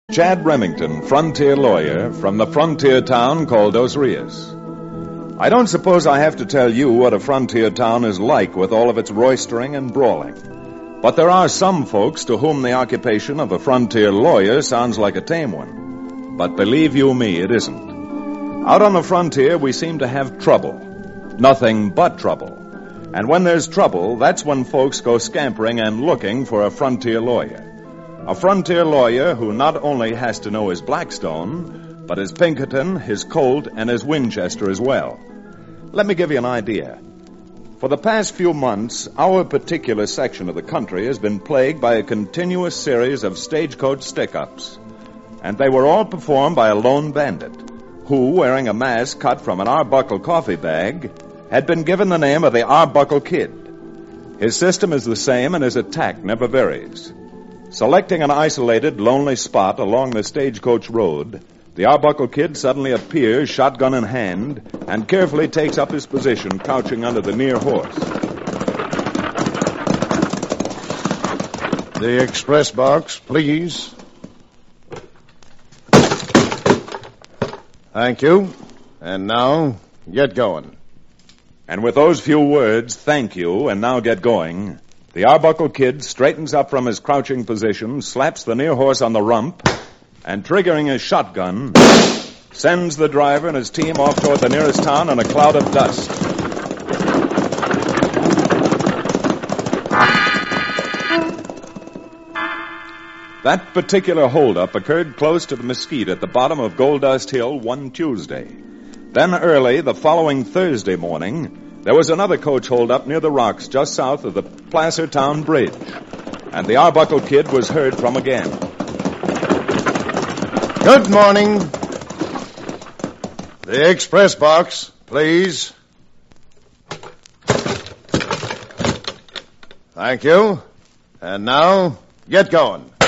Chad Remington, frontier lawyer from the frontier town called Dos Rios. I don't suppose I have to tell you what a frontier town is like with all of its roistering and brawling. But there are some folks to whom the occupation of a frontier lawyer sounds like a tame one. But believe you me, it isn't. Out on the frontier, we seem to have trouble. Nothing but trouble. And when there's trouble, that's when folks go scampering and looking for a frontier lawyer. A frontier lawyer who not only has to know his Blackstone, but his Pinkerton, his Colt, and his Winchester as well. Let me give you an idea. For the past few months, our particular section of the country has been plagued by a continuous series of stagecoach stick-ups. And they were all performed by a lone bandit, who, wearing a mask cut from an Arbuckle coffee bag, had been given the name of the Arbuckle Kid. His system is the same, and his attack never varies. Selecting an isolated, lonely spot along the stagecoach road, the Arbuckle Kid suddenly appears, shotgun in hand, and carefully takes up his position, crouching under the near horse. The express box, please. Thank you. And now, get going. And with those few words, thank you, and now get going, the Arbuckle Kid straightens up from his crouching position, slaps the near horse on the rump, and triggering his shotgun, sends the driver and his team off toward the nearest town in a cloud of dust. That particular holdup occurred close to the mesquite at the bottom of Gold Dust Hill one Tuesday. Then early the following Thursday morning, there was another coach holdup near the rocks just south of the Placertown Bridge, and the Arbuckle Kid was heard from again. Good morning. The express box, please. Thank you. And now, get going.